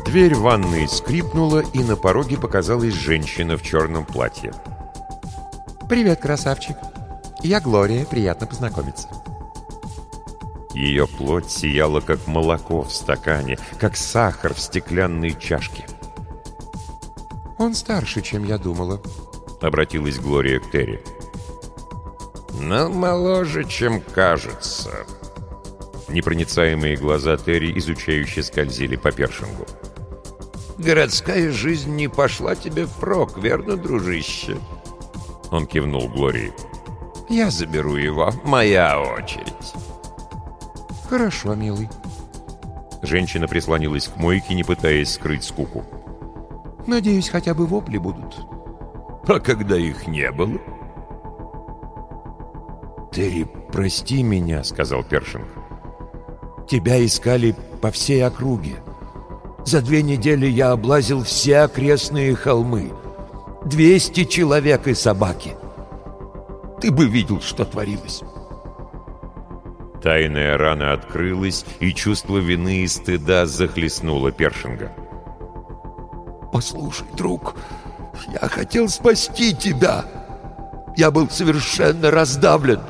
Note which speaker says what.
Speaker 1: Дверь ванной скрипнула, и на пороге показалась женщина в черном платье.
Speaker 2: «Привет, красавчик. Я Глория, приятно познакомиться».
Speaker 1: Ее плоть сияла, как молоко в стакане, как сахар в стеклянной чашке.
Speaker 2: «Он старше, чем я думала»,
Speaker 1: — обратилась Глория к Терри. «Но моложе, чем кажется». Непроницаемые глаза Терри изучающе скользили по Першингу. «Городская жизнь не пошла тебе впрок, верно, дружище?» Он кивнул Глории. «Я заберу его. Моя очередь».
Speaker 2: «Хорошо, милый».
Speaker 1: Женщина прислонилась к мойке, не пытаясь скрыть скуку.
Speaker 2: «Надеюсь, хотя бы вопли будут».
Speaker 1: «А когда их не было?» «Терри, прости меня», — сказал Першинг. «Тебя искали по всей округе. За 2 недели я облазил все окрестные холмы. 200 человек и собаки. Ты бы видел, что творилось». Тайная рана открылась, и чувство вины и стыда захлестнуло Першинга. «Послушай, друг, я хотел спасти тебя. Я был совершенно раздавлен.